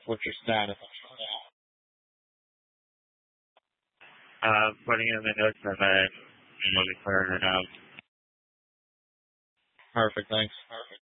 What's your status? Putting in the notes and then we'll be clearing it out. Perfect. Thanks.